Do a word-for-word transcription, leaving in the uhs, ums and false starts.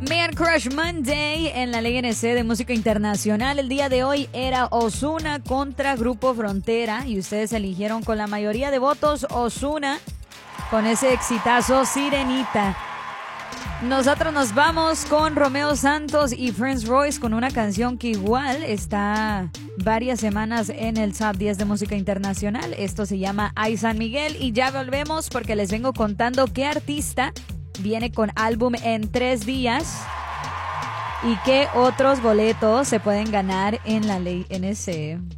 Man Crush Monday en la Ley N C de Música Internacional. El día de hoy era Ozuna contra Grupo Frontera y ustedes eligieron con la mayoría de votos Ozuna con ese exitazo Sirenita. Nosotros nos vamos con Romeo Santos y Prince Royce con una canción que igual está varias semanas en el Top diez de Música Internacional. Esto se llama Ay San Miguel y ya volvemos porque les vengo contando qué artista viene con álbum en tres días y qué otros boletos se pueden ganar en la Ley N C.